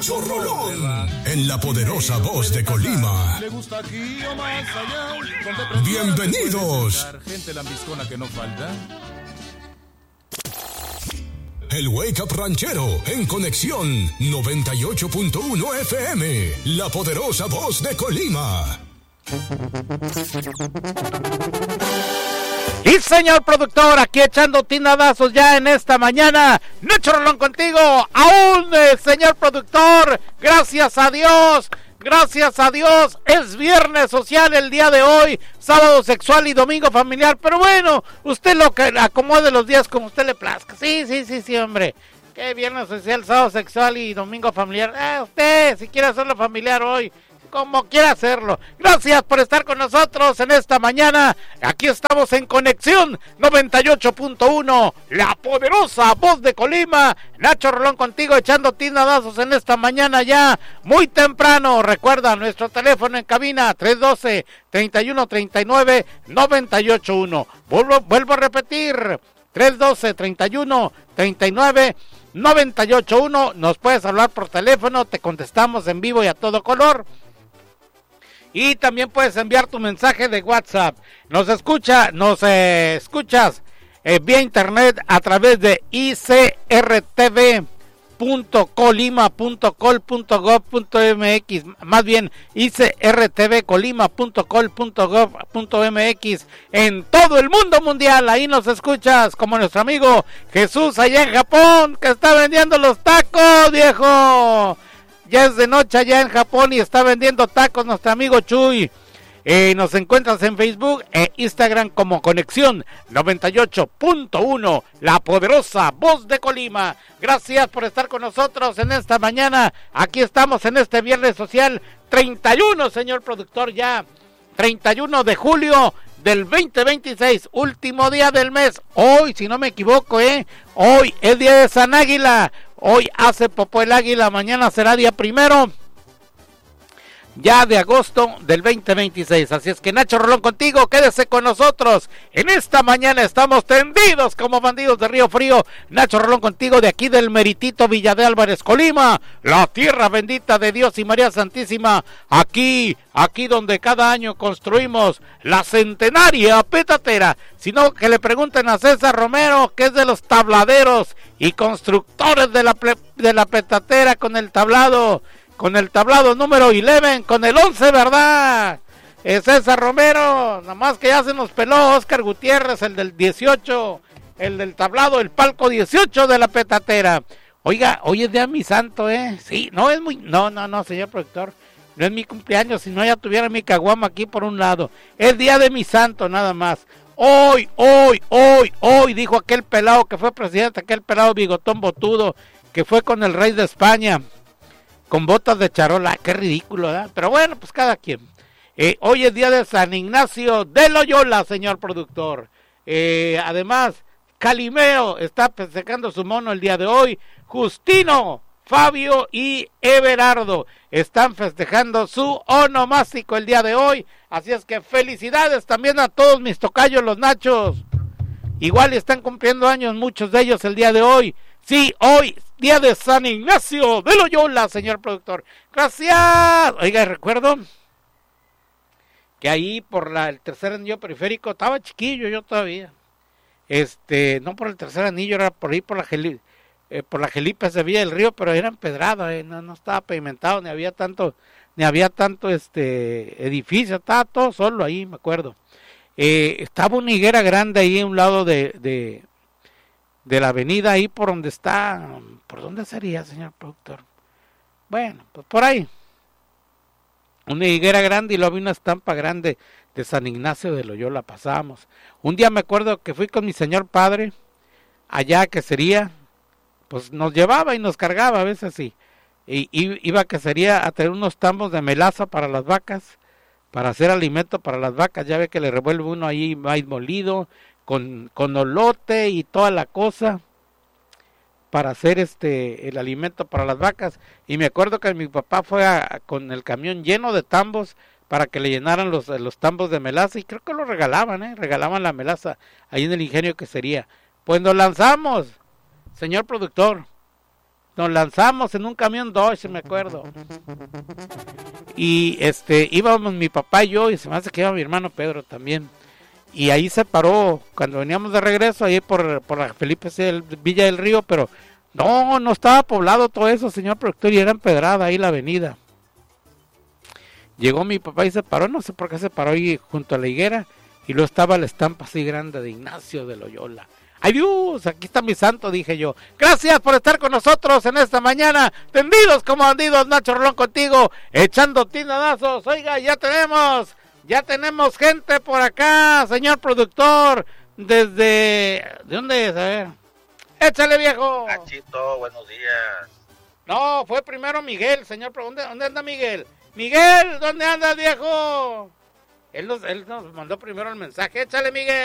Nacho Rolón, en la poderosa voz de Colima. Le gusta aquí o más allá. Bienvenidos. Gente lambiscona que no falta. El Wake Up Ranchero en conexión 98.1 FM, la poderosa voz de Colima. Y señor productor, aquí echando tinadazos ya en esta mañana. Nacho Rolón contigo, aún señor productor, gracias a Dios, es viernes social el día de hoy, sábado sexual y domingo familiar, pero bueno, usted lo que acomode los días como usted le plazca. Sí, hombre, que viernes social, sábado sexual y domingo familiar, usted si quiere hacerlo familiar hoy, como quiera hacerlo. Gracias por estar con nosotros en esta mañana. Aquí estamos en Conexión 98.1, la poderosa voz de Colima. Nacho Rolón contigo, echando tinadazos en esta mañana ya muy temprano. Recuerda nuestro teléfono en cabina 312-3139-981. Vuelvo a repetir, 312-3139-981. Nos puedes hablar por teléfono, te contestamos en vivo y a todo color. Y también puedes enviar tu mensaje de WhatsApp. Nos escuchas vía internet a través de icrtv.colima.col.gov.mx, más bien icrtvcolima.col.gov.mx, en todo el mundo mundial. Ahí nos escuchas, como nuestro amigo Jesús allá en Japón, que está vendiendo los tacos, viejo. Ya es de noche allá en Japón y está vendiendo tacos nuestro amigo Chuy. Nos encuentras en Facebook e Instagram como Conexión 98.1, la poderosa voz de Colima. Gracias por estar con nosotros en esta mañana. Aquí estamos en este viernes social 31, señor productor, ya 31 de julio del 2026, último día del mes. Hoy, si no me equivoco, hoy es día de San Águila. Hoy hace popó el águila, mañana será día 1 ya de agosto del 2026. Así es que Nacho Rolón contigo, quédese con nosotros. En esta mañana estamos tendidos como bandidos de Río Frío. Nacho Rolón contigo de aquí del meritito Villa de Álvarez, Colima, la tierra bendita de Dios y María Santísima. Aquí donde cada año construimos la centenaria petatera. Sino que le pregunten a César Romero, que es de los tabladeros y constructores de la petatera con el tablado número 11, con el 11, ¿verdad? César Romero, nada más que ya se nos peló Oscar Gutiérrez, el del 18, el del tablado, el palco 18 de la petatera. Oiga, hoy es día de mi santo, sí, no, señor productor, no es mi cumpleaños, si no ya tuviera mi caguama aquí por un lado. Es día de mi santo, nada más. Hoy, dijo aquel pelado que fue presidente, aquel pelado bigotón botudo, que fue con el rey de España, con botas de charola. Qué ridículo, ¿verdad? Pero bueno, pues cada quien. Hoy es día de San Ignacio de Loyola, señor productor. Además, Calimero está festejando su mono el día de hoy. Justino, Fabio y Everardo están festejando su onomástico el día de hoy. Así es que felicidades también a todos mis tocayos, los Nachos. Igual están cumpliendo años muchos de ellos el día de hoy. Sí, hoy, día de San Ignacio de Loyola, señor productor. Gracias. Oiga, recuerdo que ahí por el tercer anillo periférico, estaba chiquillo yo todavía. No por el tercer anillo, era por ahí por la Jelipa se veía el río, pero era empedrado, no estaba pavimentado, ni había tanto edificio, estaba todo solo ahí, me acuerdo. Estaba una higuera grande ahí a un lado de la avenida, ahí por donde está. ¿Por dónde sería, señor productor? Bueno, pues por ahí. Una higuera grande y luego había una estampa grande de San Ignacio de Loyola, pasábamos. Un día me acuerdo que fui con mi señor padre, allá que sería, pues nos llevaba y nos cargaba a veces y iba que sería a tener unos tambos de melaza para las vacas, para hacer alimento para las vacas. Ya ve que le revuelve uno ahí maíz molido, con olote y toda la cosa para hacer el alimento para las vacas. Y me acuerdo que mi papá fue con el camión lleno de tambos para que le llenaran los tambos de melaza, y creo que lo regalaban la melaza ahí en el ingenio que sería. Pues nos lanzamos, señor productor, nos lanzamos en un camión Dodge, me acuerdo. Y íbamos mi papá y yo, y se me hace que iba mi hermano Pedro también. Y ahí se paró, cuando veníamos de regreso, ahí por la Felipe C. Villa del Río, pero no estaba poblado todo eso, señor productor, y era empedrada ahí la avenida. Llegó mi papá y se paró, no sé por qué se paró ahí junto a la higuera, y luego estaba la estampa así grande de Ignacio de Loyola. ¡Ay Dios! Aquí está mi santo, dije yo. Gracias por estar con nosotros en esta mañana. Tendidos como bandidos, Nacho Rolón contigo, echando tinadazos. Oiga, ya tenemos gente por acá, señor productor. ¿De dónde es? A ver. ¡Échale, viejo! Nachito, buenos días. No, fue primero Miguel, señor. ¿Dónde anda Miguel? Miguel, ¿dónde andas, viejo? Él nos mandó primero el mensaje. Échale, Miguel.